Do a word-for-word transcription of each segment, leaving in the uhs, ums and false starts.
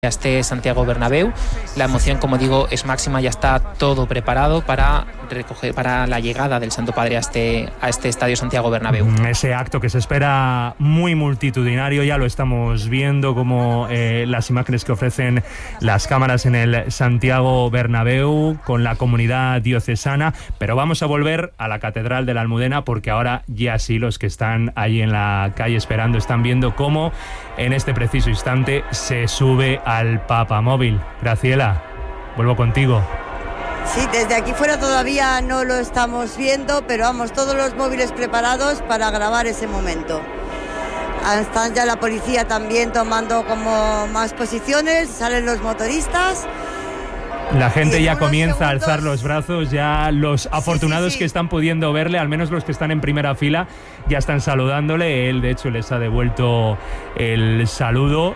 este Santiago Bernabéu. La emoción, como digo, es máxima, ya está todo preparado para recoger para la llegada del Santo Padre a este, a este Estadio Santiago Bernabéu. Ese acto que se espera muy multitudinario, ya lo estamos viendo, como eh, las imágenes que ofrecen las cámaras en el Santiago Bernabéu con la comunidad diocesana, pero vamos a volver a la Catedral de la Almudena, porque ahora ya sí los que están ahí en la calle esperando están viendo cómo en este preciso instante se sube al Papamóvil. Graciela, vuelvo contigo. Sí, desde aquí fuera todavía no lo estamos viendo, pero vamos, todos los móviles preparados para grabar ese momento. Están ya la policía también tomando como más posiciones, salen los motoristas. La gente ya comienza segundos... a alzar los brazos, ya los afortunados sí, sí, sí. que están pudiendo verle, al menos los que están en primera fila, ya están saludándole. Él, de hecho, les ha devuelto el saludo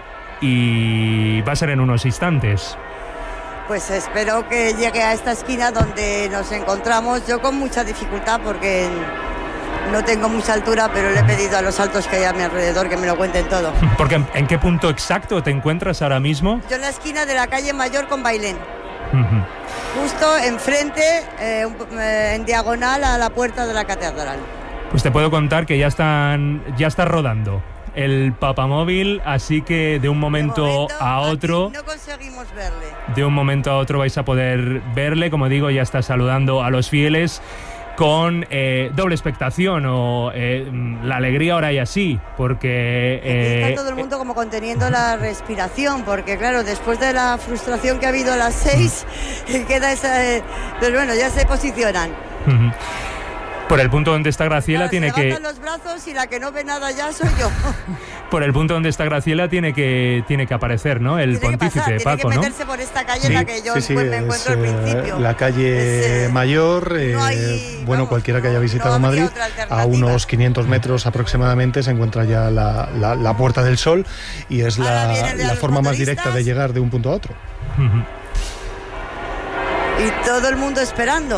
y va a ser en unos instantes. Pues espero que llegue a esta esquina donde nos encontramos, yo con mucha dificultad porque no tengo mucha altura, pero le he pedido a los altos que hay a mi alrededor que me lo cuenten todo. Porque ¿en qué punto exacto te encuentras ahora mismo? Yo en la esquina de la calle Mayor con Bailén. Uh-huh. Justo enfrente, eh, en diagonal a la puerta de la catedral. Pues te puedo contar que ya están, ya está rodando el Papamóvil, así que de un momento, de momento a otro no conseguimos verle. De un momento a otro vais a poder verle, como digo, ya está saludando a los fieles con eh, doble expectación o eh, la alegría ahora y así, porque eh, está todo el mundo como conteniendo la respiración, porque claro, después de la frustración que ha habido a las seis, queda esa, eh, pero bueno, ya se posicionan. Uh-huh. Por el punto donde está Graciela claro, tiene se que... levantan los brazos y la que no ve nada ya soy yo. Por el punto donde está Graciela tiene que tiene que aparecer, ¿no? El tiene pontífice, que pasar, Paco, tiene que ¿no? meterse por esta calle sí, en la que yo sí, sí, pues, me encuentro es, al principio. La calle es, Mayor, eh, no hay, bueno, vamos, cualquiera que haya visitado no Madrid, a unos quinientos metros aproximadamente se encuentra ya la, la, la Puerta del Sol y es la, la forma más directa de llegar de un punto a otro. Uh-huh. Y todo el mundo esperando.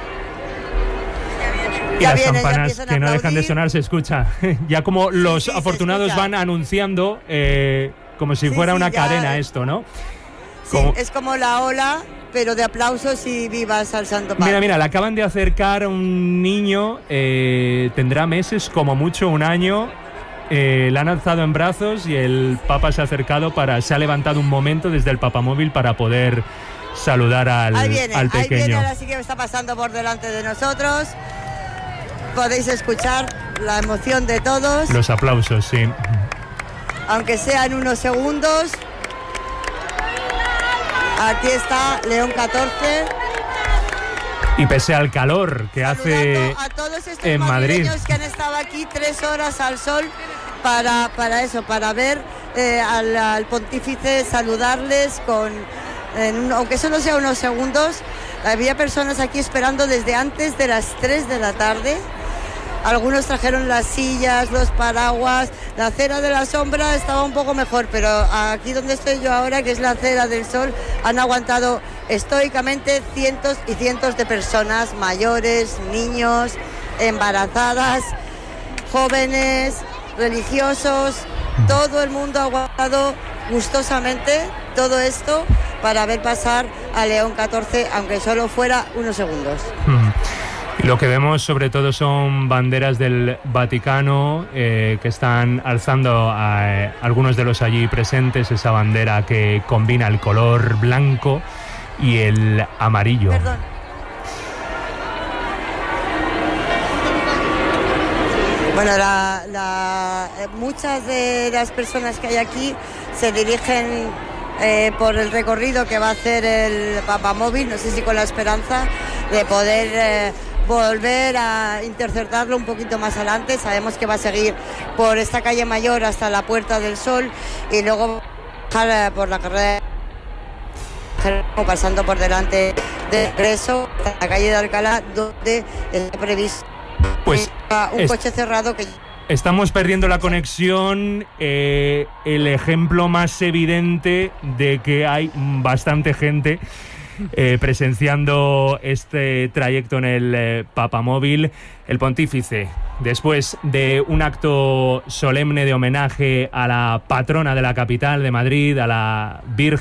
Y ya las vienen, campanas que no dejan de sonar se escucha. Ya como los sí, sí, afortunados van anunciando eh, como si sí, fuera sí, una ya... cadena esto, ¿no? Sí, como... es como la ola, pero de aplausos y vivas al Santo Padre. Mira, mira, le acaban de acercar a un niño, eh, tendrá meses, como mucho un año. Eh, la han alzado en brazos y el Papa se ha acercado para, se ha levantado un momento desde el Papamóvil para poder saludar al, ahí viene, al pequeño. Ahí viene, ahora sí que está pasando por delante de nosotros. Podéis escuchar la emoción de todos. Los aplausos, sí. Aunque sean unos segundos. Aquí está León catorce. Y pese al calor que hace a todos estos en Madrid, que han estado aquí tres horas al sol para, para eso, para ver eh, al, al pontífice, saludarles con, en, aunque solo sea unos segundos. Había personas aquí esperando desde antes de las tres de la tarde. Algunos trajeron las sillas, los paraguas. La acera de la sombra estaba un poco mejor, pero aquí donde estoy yo ahora, que es la acera del sol, han aguantado estoicamente cientos y cientos de personas, mayores, niños, embarazadas, jóvenes, religiosos. Todo el mundo ha aguantado gustosamente todo esto para ver pasar a León catorce, aunque solo fuera unos segundos. Mm. Lo que vemos sobre todo son banderas del Vaticano eh, que están alzando a eh, algunos de los allí presentes, esa bandera que combina el color blanco y el amarillo. Perdón. Bueno, la, la, muchas de las personas que hay aquí se dirigen eh, por el recorrido que va a hacer el Papamóvil, no sé si con la esperanza de poder... Eh, volver a interceptarlo un poquito más adelante. Sabemos que va a seguir por esta calle Mayor hasta la Puerta del Sol y luego bajar por la carrera, pasando por delante de Regreso, la calle de Alcalá, donde está previsto pues un es... coche cerrado que... Estamos perdiendo la conexión, eh, el ejemplo más evidente de que hay bastante gente Eh, presenciando este trayecto en el eh, Papamóvil. El pontífice, después de un acto solemne de homenaje a la patrona de la capital de Madrid, a la Virgen